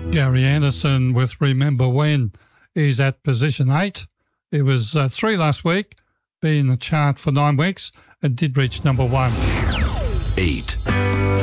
Gary Anderson with Remember When is at position 8. It was 3 last week, been in the chart for 9 weeks and did reach number 1. 8.